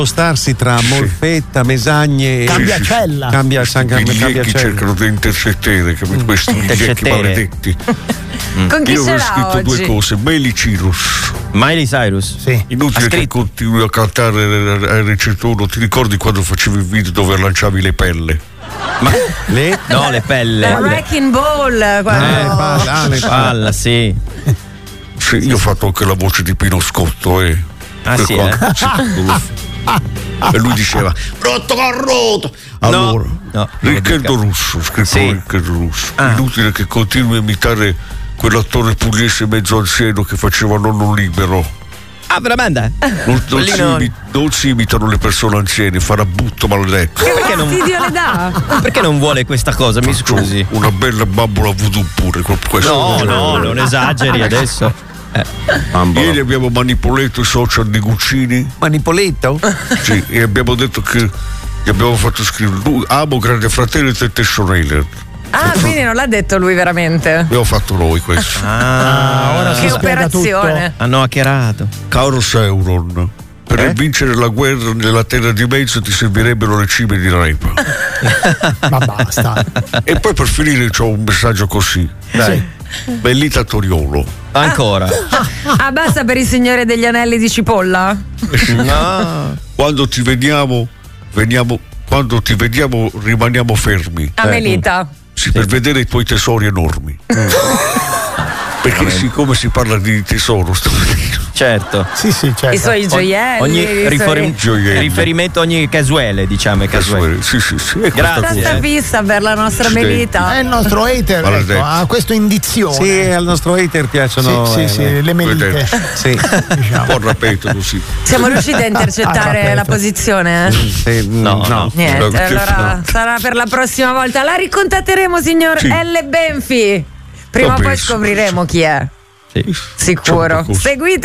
spostarsi tra Molfetta, Mesagne e Cambiacella. Cambiacella. Cercano di intercettare questi vecchi maledetti. Con chi Io ce ho l'ha scritto oggi? due cose. Miley Cyrus. Miley Cyrus? Sì. Inutile che continui a cantare al recitoro. Ti ricordi quando facevi il video dove lanciavi le pelle? Ma le pelle. La Wrecking Ball. Le palla, sì. Sì, io ho fatto anche la voce di Pino Scotto, Ah, sì, E lui diceva rotto con rotto. Allora, no, Riccardo Russo, scritto Riccardo Russo. Inutile che continui a imitare quell'attore pugliese mezzo anziano che faceva Nonno Libero. Ah, veramente? Non si imitano le persone anziane, farabutto maledetto. Che fastidio le dà? Perché non vuole questa cosa? Mi scusi. Una bella bambola voodoo pure con questo. No, non esageri adesso. Ieri abbiamo manipolato i social di Guccini. Manipoletto? Sì, e abbiamo detto che gli abbiamo fatto scrivere amo Grande Fratello e Temptation Island. Ah, quindi non l'ha detto lui veramente. Abbiamo fatto noi questo. Ora si Che spiega operazione. Hanno hackerato. Caro Sauron, per vincere la guerra nella terra di mezzo ti servirebbero le cime di Repa. Ma basta. E poi per finire c'ho un messaggio così. Dai. Bellita Toriolo. Ancora. Ah, basta per il Signore degli Anelli di Cipolla? No. Quando ti vediamo rimaniamo fermi. Amelita. Sì, per vedere i tuoi tesori enormi. Perché siccome si parla di tesoro, Certo. Sì, certo. I suoi gioielli. Ogni gioielli. riferimento, ogni casuale, diciamo, è casuale. Sì. Grazie. Tanta fissa per la nostra Melita. È il nostro hater, ecco, ha questa indizione. Sì, al nostro hater piacciono le melite. Sì. Un po' rapetolo, sì. Siamo riusciti a intercettare la posizione? No. Niente, allora sarà per la prossima volta. La ricontatteremo, signor L. Benfi. Prima o poi scopriremo chi è. Sì. Sicuro. Seguite